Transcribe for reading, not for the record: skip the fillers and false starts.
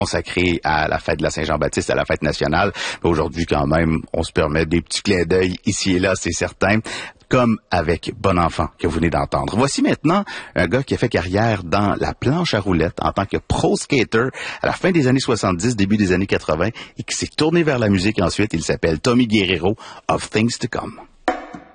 consacré à la fête de la Saint-Jean-Baptiste, à la fête nationale. Mais aujourd'hui, quand même, on se permet des petits clins d'œil ici et là, c'est certain, comme avec Bon Enfant que vous venez d'entendre. Voici maintenant un gars qui a fait carrière dans la planche à roulettes en tant que pro skater à la fin des années 70, début des années 80 et qui s'est tourné vers la musique ensuite. Il s'appelle Tommy Guerrero, Of Things to Come.